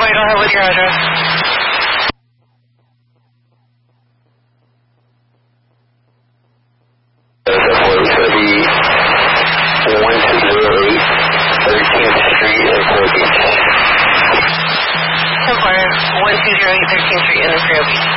Employee, go ahead with your address. It's going to be 1208 13th Street in Newport Beach. Employer, 1208 13th Street in Newport Beach.